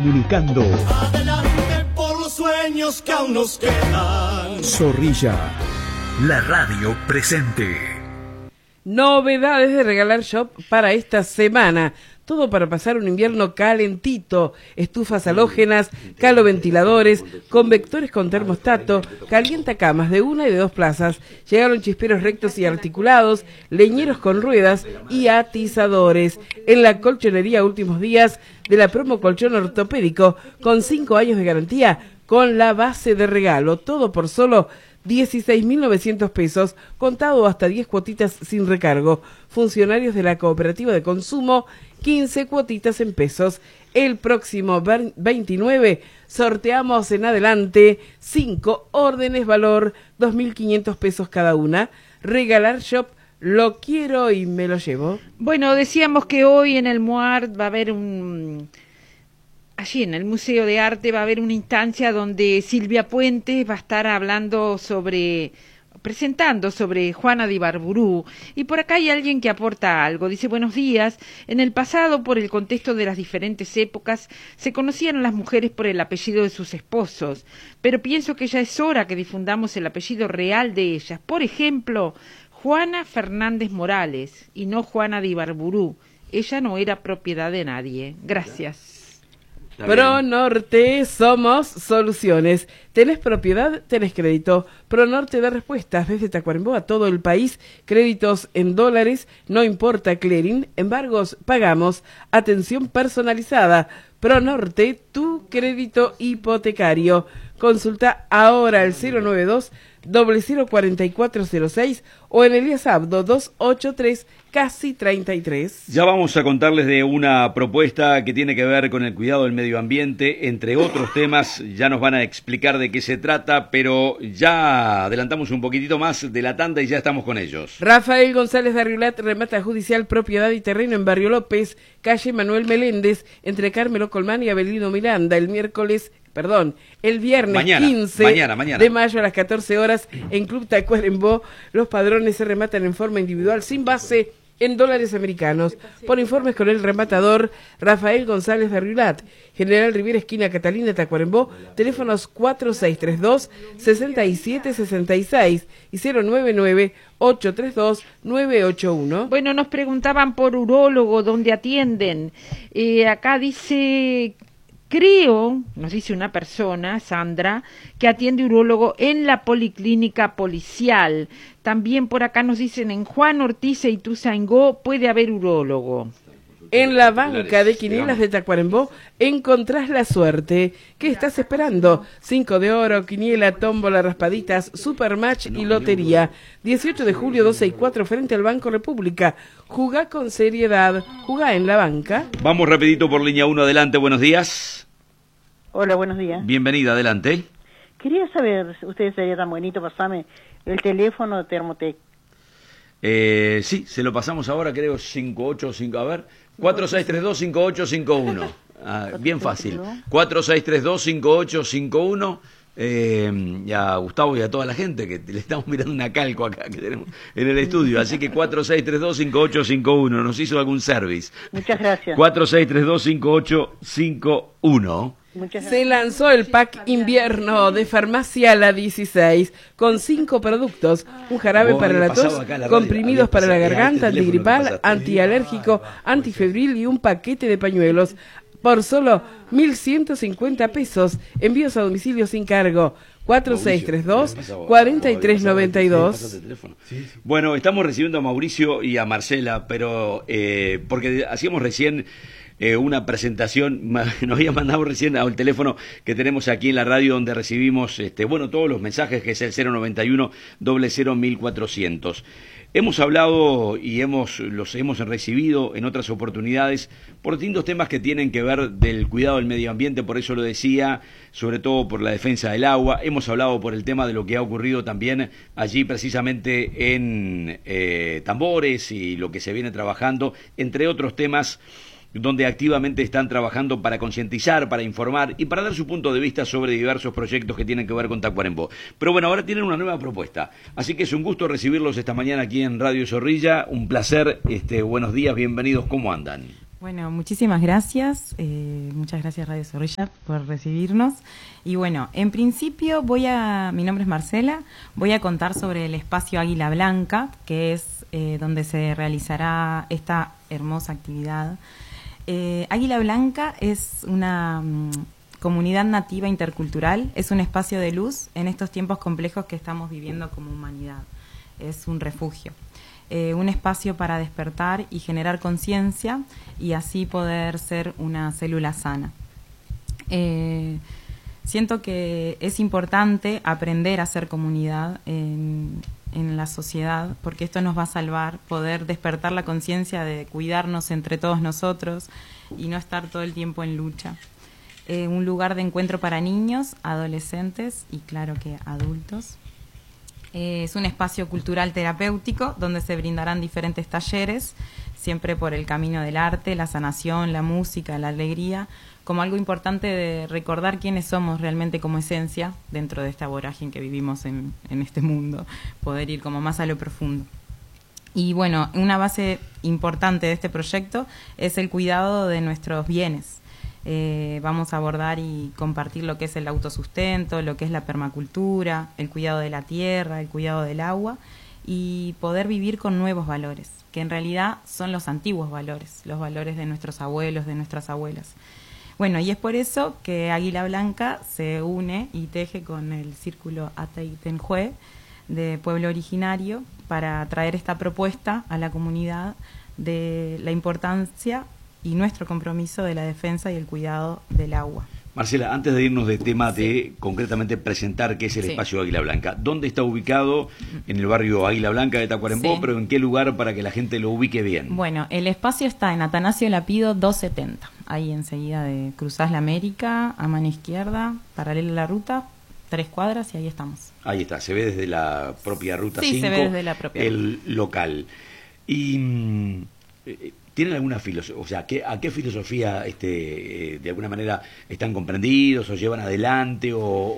comunicando. Adelante por los sueños que aún nos quedan. Zorrilla, la radio presente. Novedades de Regalar Shop para esta semana. Todo para pasar un invierno calentito. Estufas halógenas, caloventiladores, convectores con termostato, calientacamas de una y de dos plazas. Llegaron chisperos rectos y articulados, leñeros con ruedas y atizadores. En la colchonería últimos días de la promo colchón ortopédico con 5 años de garantía con la base de regalo. Todo por solo 16.900 pesos, contado hasta 10 cuotitas sin recargo. Funcionarios de la cooperativa de consumo, 15 cuotitas en pesos. El próximo 29 sorteamos en adelante 5 órdenes valor 2.500 pesos cada una. Regalar Shop, lo quiero y me lo llevo. Bueno, decíamos que hoy en el MUART va a haber allí en el Museo de Arte va a haber una instancia donde Silvia Puentes va a estar presentando sobre Juana de Ibarburu, y por acá hay alguien que aporta algo. Dice: buenos días, en el pasado, por el contexto de las diferentes épocas, se conocían a las mujeres por el apellido de sus esposos, pero pienso que ya es hora que difundamos el apellido real de ellas. Por ejemplo, Juana Fernández Morales, y no Juana de Ibarburu. Ella no era propiedad de nadie. Gracias. ProNorte, somos soluciones. ¿Tenés propiedad? ¿Tenés crédito? ProNorte da respuestas desde Tacuarembó a todo el país. Créditos en dólares, no importa clearing, embargos pagamos. Atención personalizada. ProNorte, tu crédito hipotecario. Consulta ahora al 092 004406 o en Elías Abdo 283 casi 33. Ya vamos a contarles de una propuesta que tiene que ver con el cuidado del medio ambiente, entre otros temas. Ya nos van a explicar de qué se trata, pero ya adelantamos un poquitito más de la tanda y ya estamos con ellos. Rafael González de Arriolat remata judicial propiedad y terreno en Barrio López, calle Manuel Meléndez, entre Carmelo Colmán y Avelino Miranda, el viernes mañana, 15 mañana. de mayo a las 14 horas en Club Tacuarembó. Los padrones se rematan en forma individual sin base en dólares americanos. Por informes con el rematador Rafael González de Arriolat, General Rivera, esquina Catalina, Tacuarembó, teléfonos 4632-6766 y 099-832-981. Bueno, nos preguntaban por urólogo, ¿dónde atienden? Acá dice... Creo, nos dice una persona, Sandra, que atiende urólogo en la Policlínica Policial. También por acá nos dicen en Juan Ortiz y Ituzaingó puede haber urólogo. En la banca de quinielas de Tacuarembó encontrás la suerte. ¿Qué estás esperando? 5 de oro, quiniela, tómbola, raspaditas, supermatch y lotería. 18 de julio, 12 y 4, frente al Banco República. Jugá con seriedad. Jugá en la banca. Vamos rapidito por línea 1, adelante, buenos días. Hola, buenos días. Bienvenida, adelante. Quería saber, ustedes sería tan bonito, pasame el teléfono de Termotec. Sí, se lo pasamos ahora, creo, 585, a ver, 4632-5851. Bien fácil. 4632-5851. Y a Gustavo y a toda la gente que le estamos mirando una calco acá que tenemos en el estudio, así que 4632-5851 nos hizo algún service. Muchas gracias. 4632-5851. Se lanzó el pack invierno de Farmacia La 16 con 5 productos: un jarabe para la tos, comprimidos para la garganta, antigripal, antialérgico, antifebril y un paquete de pañuelos por solo 1.150 pesos. Envíos a domicilio sin cargo. 4632-4392. Bueno, estamos recibiendo a Mauricio y a Marcela, pero porque hacíamos recién una presentación, nos había mandado recién al teléfono que tenemos aquí en la radio, donde recibimos todos los mensajes, que es el 091-001400. Hemos hablado y los hemos recibido en otras oportunidades por distintos temas que tienen que ver del cuidado del medio ambiente, por eso lo decía, sobre todo por la defensa del agua. Hemos hablado por el tema de lo que ha ocurrido también allí precisamente en Tambores y lo que se viene trabajando, entre otros temas donde activamente están trabajando para concientizar, para informar y para dar su punto de vista sobre diversos proyectos que tienen que ver con Tacuarembó. Pero bueno, ahora tienen una nueva propuesta, así que es un gusto recibirlos esta mañana aquí en Radio Zorrilla, un placer, buenos días, bienvenidos, ¿cómo andan? Bueno, muchísimas gracias. Muchas gracias Radio Zorrilla por recibirnos. Y bueno, en principio mi nombre es Marcela, voy a contar sobre el espacio Águila Blanca, que es donde se realizará esta hermosa actividad. Águila Blanca es una comunidad nativa intercultural, es un espacio de luz en estos tiempos complejos que estamos viviendo como humanidad. Es un refugio. Un espacio para despertar y generar conciencia y así poder ser una célula sana. Siento que es importante aprender a ser comunidad en la sociedad, porque esto nos va a salvar, poder despertar la conciencia de cuidarnos entre todos nosotros y no estar todo el tiempo en lucha. Un lugar de encuentro para niños, adolescentes y claro que adultos. Es un espacio cultural terapéutico donde se brindarán diferentes talleres, siempre por el camino del arte, la sanación, la música, la alegría, como algo importante de recordar quiénes somos realmente como esencia dentro de esta vorágine que vivimos en este mundo, poder ir como más a lo profundo. Y bueno, una base importante de este proyecto es el cuidado de nuestros bienes. Vamos a abordar y compartir lo que es el autosustento, lo que es la permacultura, el cuidado de la tierra, el cuidado del agua y poder vivir con nuevos valores, que en realidad son los antiguos valores, los valores de nuestros abuelos, de nuestras abuelas. Bueno, y es por eso que Águila Blanca se une y teje con el Círculo Ataitenjue de Pueblo Originario para traer esta propuesta a la comunidad de la importancia y nuestro compromiso de la defensa y el cuidado del agua. Marcela, antes de irnos de tema de concretamente presentar qué es el espacio Águila Blanca, ¿dónde está ubicado? En el barrio Águila Blanca de Tacuarembó, pero ¿en qué lugar para que la gente lo ubique bien? Bueno, el espacio está en Atanasio Lapido 270, ahí enseguida de cruzás la América, a mano izquierda, paralela a la ruta, 3 cuadras y ahí estamos. Ahí está, se ve desde la propia ruta 5, se ve desde la propia el local. Y ¿tienen alguna filosofía? O sea, ¿a qué filosofía de alguna manera están comprendidos o llevan adelante?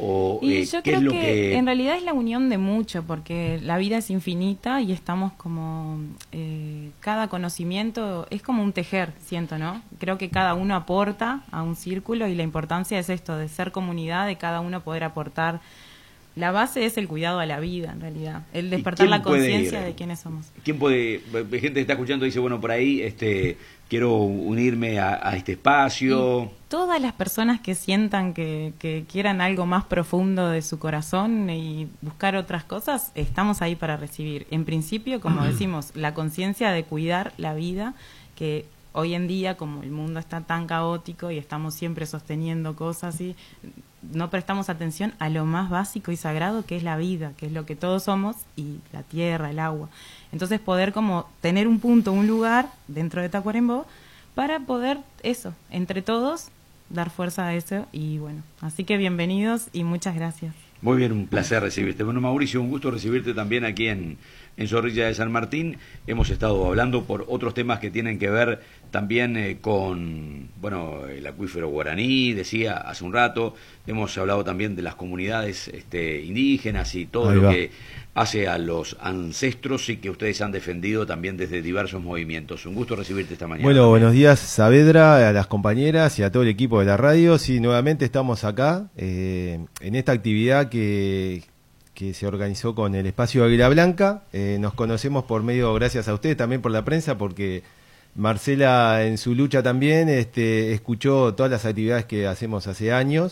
Y yo creo que en realidad es la unión de mucho, porque la vida es infinita y estamos como... cada conocimiento es como un tejer, siento, ¿no? Creo que cada uno aporta a un círculo y la importancia es esto, de ser comunidad, de cada uno poder aportar. La base es el cuidado a la vida, en realidad. El despertar la conciencia de quiénes somos. ¿Quién puede? Gente que está escuchando dice, bueno, por ahí quiero unirme a este espacio. Y todas las personas que sientan que quieran algo más profundo de su corazón y buscar otras cosas, estamos ahí para recibir. En principio, como decimos, la conciencia de cuidar la vida, que hoy en día, como el mundo está tan caótico y estamos siempre sosteniendo cosas y no prestamos atención a lo más básico y sagrado que es la vida, que es lo que todos somos, y la tierra, el agua. Entonces poder como tener un punto, un lugar dentro de Tacuarembó para poder eso, entre todos, dar fuerza a eso y bueno, así que bienvenidos y muchas gracias. Muy bien, un placer recibirte. Bueno, Mauricio, un gusto recibirte también aquí en Zorrilla de San Martín. Hemos estado hablando por otros temas que tienen que ver también con, bueno, el acuífero guaraní, decía hace un rato. Hemos hablado también de las comunidades indígenas y todo lo que hace a los ancestros y que ustedes han defendido también desde diversos movimientos. Un gusto recibirte esta mañana. Bueno, buenos días Saavedra, a las compañeras y a todo el equipo de la radio. Sí, nuevamente estamos acá en esta actividad que se organizó con el espacio Águila Blanca. Nos conocemos por medio, gracias a ustedes, también por la prensa, porque Marcela en su lucha también escuchó todas las actividades que hacemos hace años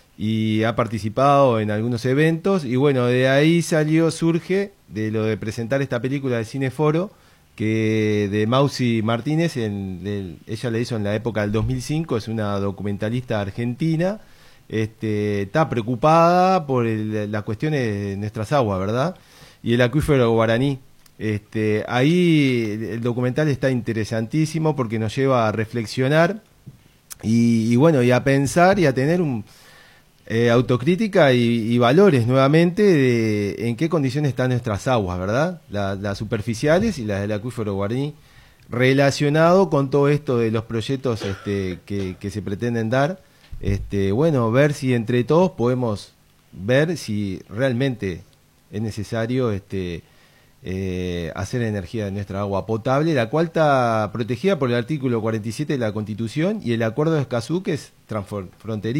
y ha participado en algunos eventos y bueno, de ahí surge de lo de presentar esta película de Cineforo que de Mausi Martínez, ella la hizo en la época del 2005, es una documentalista argentina. Está preocupada por las cuestiones de nuestras aguas, ¿verdad? Y el acuífero guaraní. Ahí el documental está interesantísimo porque nos lleva a reflexionar y bueno, y a pensar y a tener autocrítica y valores nuevamente de en qué condiciones están nuestras aguas, ¿verdad? Las superficiales y las del acuífero guaraní, relacionado con todo esto de los proyectos que se pretenden dar. Bueno, ver si entre todos podemos ver si realmente es necesario hacer energía de nuestra agua potable, la cual está protegida por el artículo 47 de la Constitución y el Acuerdo de Escazú, que es transfronterizo.